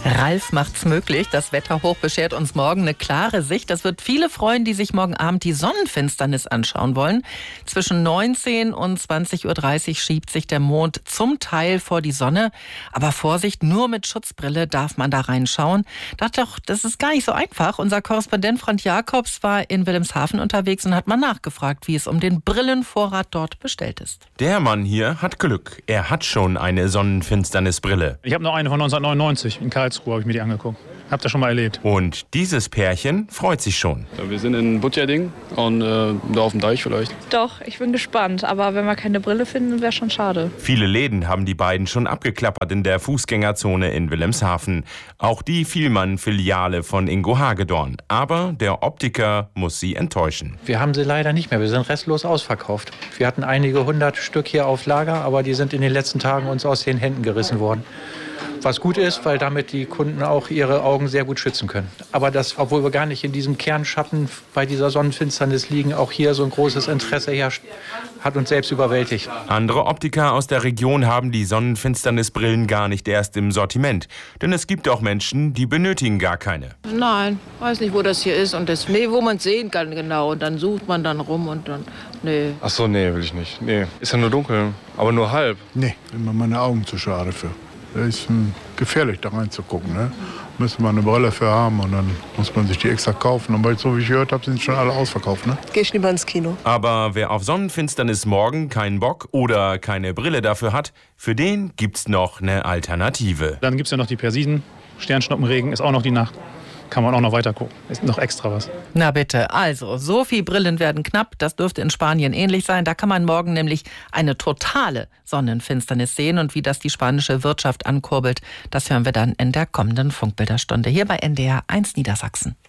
Ralf macht's möglich. Das Wetterhoch beschert uns morgen eine klare Sicht. Das wird viele freuen, die sich morgen Abend die Sonnenfinsternis anschauen wollen. Zwischen 19 und 20:30 Uhr schiebt sich der Mond zum Teil vor die Sonne. Aber Vorsicht, nur mit Schutzbrille darf man da reinschauen. Dachte doch, das ist gar nicht so einfach. Unser Korrespondent Frank Jakobs war in Wilhelmshaven unterwegs und hat mal nachgefragt, wie es um den Brillenvorrat dort bestellt ist. Der Mann hier hat Glück. Er hat schon eine Sonnenfinsternisbrille. Ich habe noch eine von 1999 in Karlsruhe, habe ich mir die angeguckt. Hab das schon mal erlebt. Und dieses Pärchen freut sich schon. Ja, wir sind in Butjerding und da auf dem Deich vielleicht. Doch, ich bin gespannt. Aber wenn wir keine Brille finden, wäre schon schade. Viele Läden haben die beiden schon abgeklappert in der Fußgängerzone in Wilhelmshaven. Auch die Vielmann-Filiale von Ingo Hagedorn. Aber der Optiker muss sie enttäuschen. Wir haben sie leider nicht mehr. Wir sind restlos ausverkauft. Wir hatten einige 100 Stück hier auf Lager, aber die sind in den letzten Tagen uns aus den Händen gerissen worden. Was gut ist, weil damit die Kunden auch ihre Augen sehr gut schützen können. Aber das, obwohl wir gar nicht in diesem Kernschatten bei dieser Sonnenfinsternis liegen, auch hier so ein großes Interesse herrscht, hat uns selbst überwältigt. Andere Optiker aus der Region haben die Sonnenfinsternisbrillen gar nicht erst im Sortiment. Denn es gibt auch Menschen, die benötigen gar keine. Nein, weiß nicht, wo das hier ist. Und das, wo man es sehen kann genau. Und dann sucht man dann rum und dann, nee. Ach so, nee, will ich nicht. Nee, ist ja nur dunkel, aber nur halb. Nee, immer meine Augen zu schade für. Das ist gefährlich, da reinzugucken. Ne? Müsste man eine Brille für haben und dann muss man sich die extra kaufen. Und weil so wie ich gehört habe, sind schon alle ausverkauft. Ne? Geh ich lieber ins Kino. Aber wer auf Sonnenfinsternis morgen keinen Bock oder keine Brille dafür hat, für den gibt's noch eine Alternative. Dann gibt es ja noch die Persiden. Sternschnuppenregen ist auch noch die Nacht. Kann man auch noch weiter gucken. Ist noch extra was. Na bitte, also, so viel Brillen werden knapp. Das dürfte in Spanien ähnlich sein. Da kann man morgen nämlich eine totale Sonnenfinsternis sehen. Und wie das die spanische Wirtschaft ankurbelt, das hören wir dann in der kommenden Funkbilderstunde hier bei NDR 1 Niedersachsen.